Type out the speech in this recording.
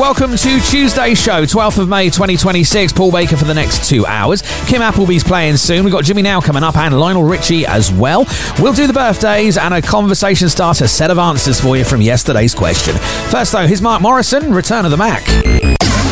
welcome to Tuesday's show, 12th of May 2026. Paul Baker for the next 2 hours. Kim Appleby's playing soon. We've got Jimmy Now coming up and Lionel Richie as well. We'll do the birthdays and a conversation starter set of answers for you from yesterday's question. First though, here's Mark Morrison, Return of the Mac.